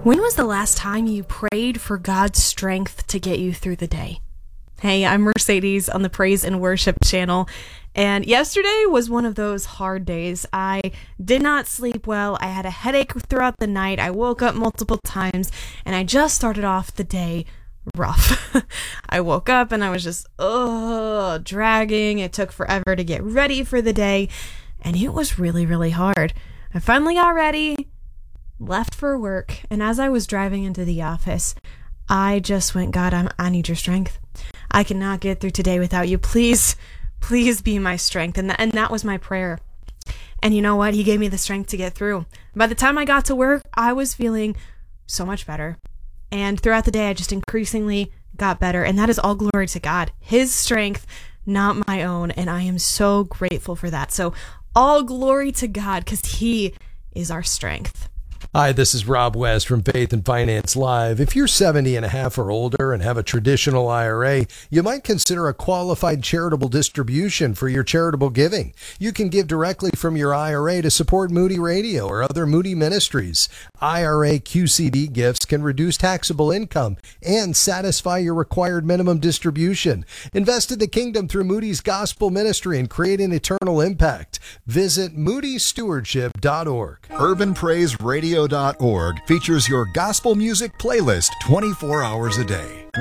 When was the last time you prayed for God's strength to get you through the day? Hey, I'm Mercedes on the Praise and Worship channel, and yesterday was one of those hard days. I did not sleep well. I had a headache throughout the night. I woke up multiple times, and I just started off the day rough. I woke up and I was just, dragging. It took forever to get ready for the day, and it was really, really hard. I finally got ready, left for work, and as I was driving into the office, I just went, God, I need your strength. I cannot get through today without you. Please be my strength. And that was my prayer. And you know what? He gave me the strength to get through. By the time I got to work, I was feeling so much better. And throughout the day, I just increasingly got better. And that is all glory to God. His strength, not my own. And I am so grateful for that. So all glory to God, because He is our strength. Hi, this is Rob West from Faith and Finance Live. If you're 70 and a half or older and have a traditional IRA, you might consider a qualified charitable distribution for your charitable giving. You can give directly from your IRA to support Moody Radio or other Moody ministries. IRA QCD gifts can reduce taxable income and satisfy your required minimum distribution. Invest in the kingdom through Moody's Gospel Ministry and create an eternal impact. Visit moodystewardship.org. UrbanPraiseRadio.org features your gospel music playlist 24 hours a day.